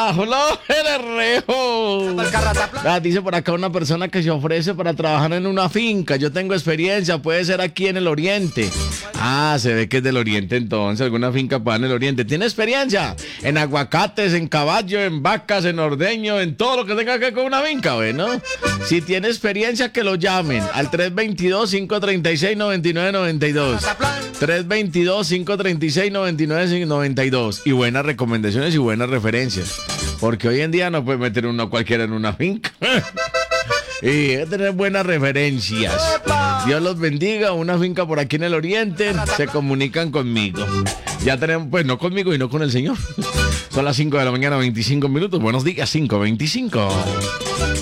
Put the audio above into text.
Hola, Rejo. Dice por acá una persona que se ofrece para trabajar en una finca. Yo tengo experiencia, puede ser aquí en el oriente. Se ve que es del oriente entonces, alguna finca para en el oriente. ¿Tiene experiencia? En aguacates, en caballo, en vacas, en ordeño, en todo lo que tenga que ver con una finca, ¿no? Si tiene experiencia, que lo llamen al 322-536-9992. 322-536-9992. Y buenas recomendaciones y buenas referencias. Porque hoy en día no puede meter uno cualquiera en una finca. Y hay que tener buenas referencias. Dios los bendiga. Una finca por aquí en el oriente. Se comunican conmigo. Ya tenemos, pues no conmigo y no con el Señor. Son las 5 de la mañana, 25 minutos. Buenos días, 5:25.